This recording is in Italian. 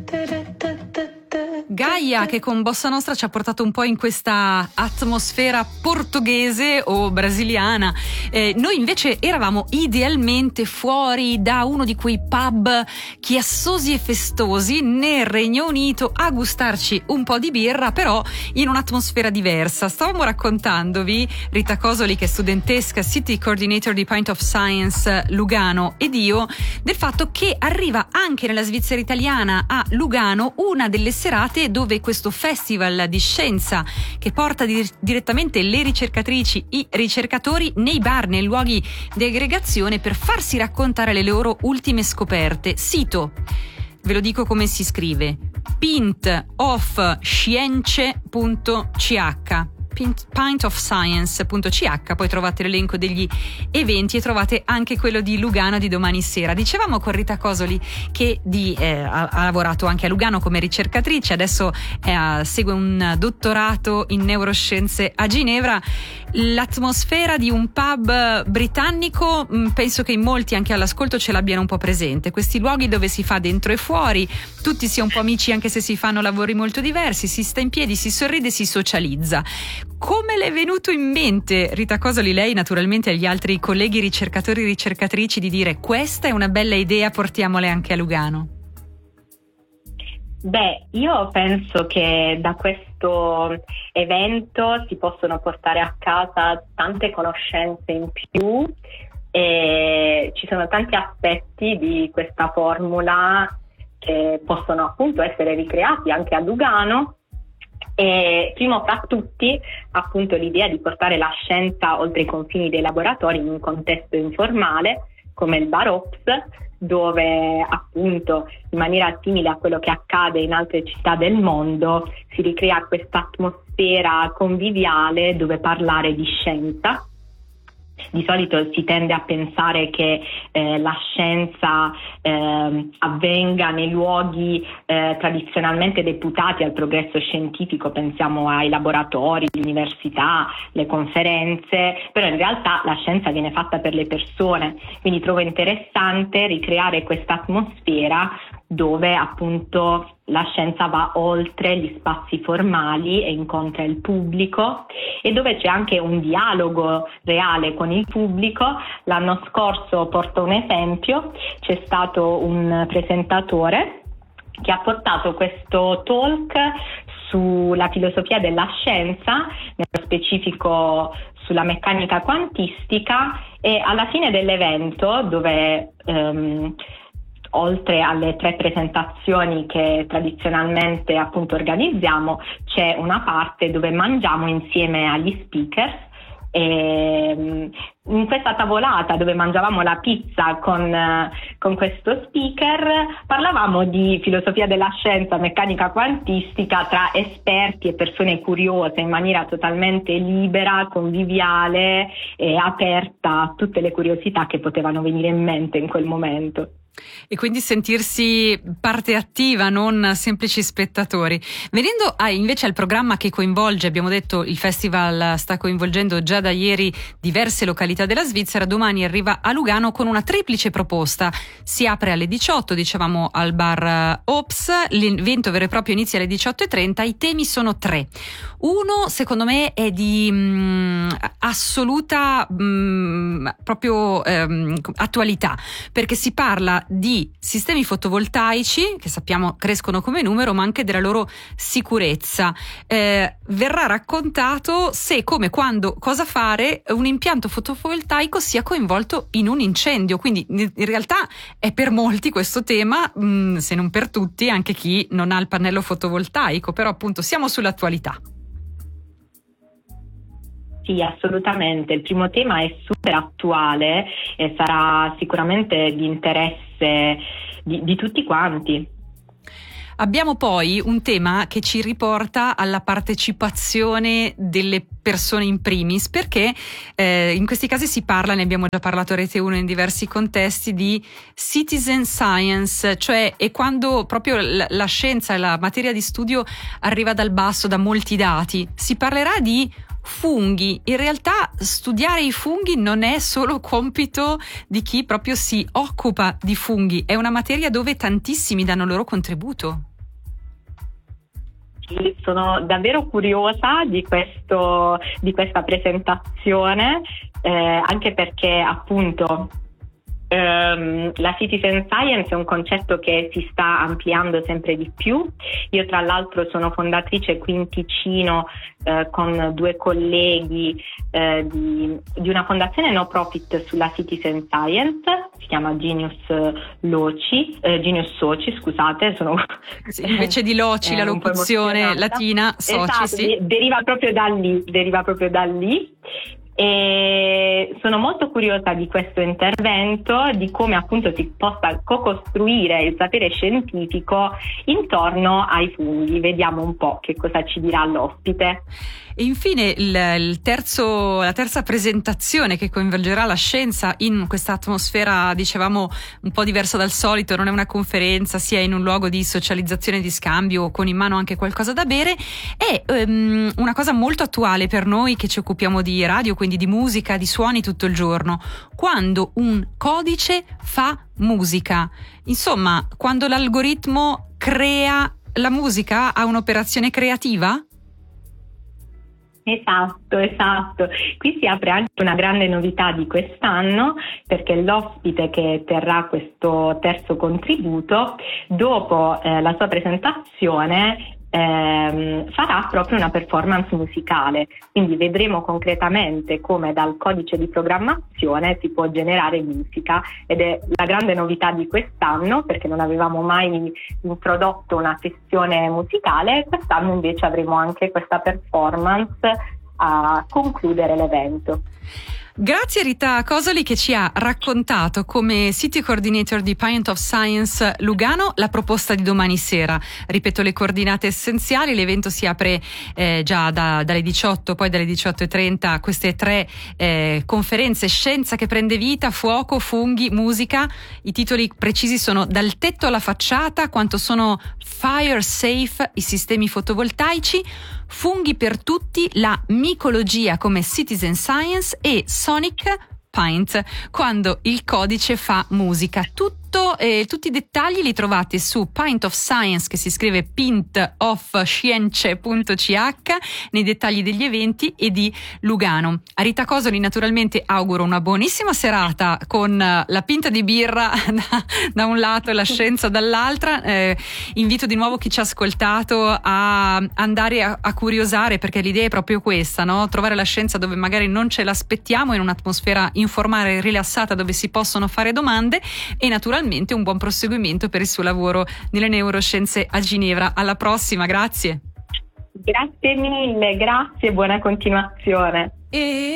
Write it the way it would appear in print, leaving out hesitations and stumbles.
Gaia, che con Bossa Nostra ci ha portato un po' in questa atmosfera portoghese o brasiliana. Noi invece eravamo idealmente fuori da uno di quei pub chiassosi e festosi nel Regno Unito a gustarci un po' di birra, però in un'atmosfera diversa. Stavamo raccontandovi, Rita Cosoli, che è studentesca City Coordinator di Pint of Science Lugano, ed io, del fatto che arriva anche nella Svizzera italiana a Lugano una delle serate dove questo festival di scienza, che porta direttamente le ricercatrici, i ricercatori nei bar, nei luoghi di aggregazione, per farsi raccontare le loro ultime scoperte. Sito, ve lo dico come si scrive: pintofscience.ch, pintofscience.ch. Poi trovate l'elenco degli eventi e trovate anche quello di Lugano di domani sera. Dicevamo con Rita Cosoli che ha lavorato anche a Lugano come ricercatrice, adesso segue un dottorato in neuroscienze a Ginevra. L'atmosfera di un pub britannico, penso che in molti anche all'ascolto ce l'abbiano un po' presente, questi luoghi dove si fa dentro e fuori, tutti si è un po' amici anche se si fanno lavori molto diversi, si sta in piedi, si sorride, si socializza. Come le è venuto in mente, Rita Cosoli, lei naturalmente agli altri colleghi ricercatori e ricercatrici, di dire: questa è una bella idea, portiamole anche a Lugano? Beh, io penso che da questo evento si possono portare a casa tante conoscenze in più, e ci sono tanti aspetti di questa formula che possono appunto essere ricreati anche a Lugano. E primo fra tutti appunto l'idea di portare la scienza oltre i confini dei laboratori in un contesto informale come il Bar Ops, dove appunto in maniera simile a quello che accade in altre città del mondo si ricrea questa atmosfera conviviale dove parlare di scienza. Di solito si tende a pensare che la scienza avvenga nei luoghi tradizionalmente deputati al progresso scientifico, pensiamo ai laboratori, le università, le conferenze, però in realtà la scienza viene fatta per le persone, quindi trovo interessante ricreare questa atmosfera dove appunto la scienza va oltre gli spazi formali e incontra il pubblico, e dove c'è anche un dialogo reale con il pubblico. L'anno scorso, porto un esempio, c'è stato un presentatore che ha portato questo talk sulla filosofia della scienza, nello specifico sulla meccanica quantistica, e alla fine dell'evento, dove oltre alle 3 presentazioni che tradizionalmente appunto organizziamo, c'è una parte dove mangiamo insieme agli speakers, e in questa tavolata dove mangiavamo la pizza con questo speaker parlavamo di filosofia della scienza, meccanica quantistica tra esperti e persone curiose, in maniera totalmente libera, conviviale e aperta a tutte le curiosità che potevano venire in mente in quel momento. E quindi sentirsi parte attiva, non semplici spettatori. Venendo invece al programma che coinvolge, abbiamo detto il festival sta coinvolgendo già da ieri diverse località della Svizzera, domani arriva a Lugano con una triplice proposta. Si apre alle 18, dicevamo al bar Ops, l'evento vero e proprio inizia alle 18:30, i temi sono 3. Uno, secondo me, è di assoluta proprio attualità, perché si parla di sistemi fotovoltaici che sappiamo crescono come numero, ma anche della loro sicurezza. Verrà raccontato se, come, quando, cosa fare un impianto fotovoltaico sia coinvolto in un incendio, quindi in realtà è per molti questo tema, se non per tutti, anche chi non ha il pannello fotovoltaico, però appunto siamo sull'attualità. Sì, assolutamente. Il primo tema è super attuale e sarà sicuramente di interesse di tutti quanti. Abbiamo poi un tema che ci riporta alla partecipazione delle persone in primis, perché in questi casi si parla, ne abbiamo già parlato a Rete 1 in diversi contesti, di citizen science, cioè è quando proprio la scienza e la materia di studio arriva dal basso, da molti dati. Si parlerà di funghi. In realtà studiare i funghi non è solo compito di chi proprio si occupa di funghi, è una materia dove tantissimi danno il loro contributo. Sì, sono davvero curiosa di questa presentazione, anche perché appunto la Citizen Science è un concetto che si sta ampliando sempre di più. Io tra l'altro sono fondatrice qui in Ticino con 2 colleghi di una fondazione no profit sulla Citizen Science, si chiama Genius Soci, scusate, sì, invece di Loci la locuzione latina, Soci, esatto, sì. Deriva proprio da lì. E sono molto curiosa di questo intervento, di come appunto si possa co-costruire il sapere scientifico intorno ai funghi. Vediamo un po' che cosa ci dirà l'ospite. E infine la terza presentazione che coinvolgerà la scienza in questa atmosfera, dicevamo, un po' diversa dal solito, non è una conferenza, sia in un luogo di socializzazione, di scambio, con in mano anche qualcosa da bere, è una cosa molto attuale per noi che ci occupiamo di radio, quindi di musica, di suoni tutto il giorno, quando un codice fa musica. Insomma, quando l'algoritmo crea la musica, ha un'operazione creativa? Esatto. Qui si apre anche una grande novità di quest'anno, perché l'ospite che terrà questo terzo contributo, dopo la sua presentazione, farà proprio una performance musicale, quindi vedremo concretamente come dal codice di programmazione si può generare musica, ed è la grande novità di quest'anno, perché non avevamo mai introdotto una sessione musicale. Quest'anno invece avremo anche questa performance a concludere l'evento. Grazie Rita Cosoli, che ci ha raccontato come City Coordinator di Pint of Science Lugano la proposta di domani sera. Ripeto le coordinate essenziali: l'evento si apre già dalle 18, poi dalle 18:30 queste 3 conferenze: scienza che prende vita, fuoco, funghi, musica. I titoli precisi sono Dal tetto alla facciata, quanto sono fire safe i sistemi fotovoltaici, funghi per tutti, la micologia come citizen science e Sonic Pint, quando il codice fa musica. Tutti i dettagli li trovate su Pint of Science, che si scrive pintofscience.ch, nei dettagli degli eventi, e di Lugano. A Rita Cosoli naturalmente auguro una buonissima serata con la pinta di birra da un lato e la scienza dall'altra. Invito di nuovo chi ci ha ascoltato a andare a curiosare, perché l'idea è proprio questa, no? Trovare la scienza dove magari non ce l'aspettiamo, in un'atmosfera informale e rilassata dove si possono fare domande, e naturalmente un buon proseguimento per il suo lavoro nelle neuroscienze a Ginevra. Alla prossima, grazie. Grazie mille, grazie, buona continuazione.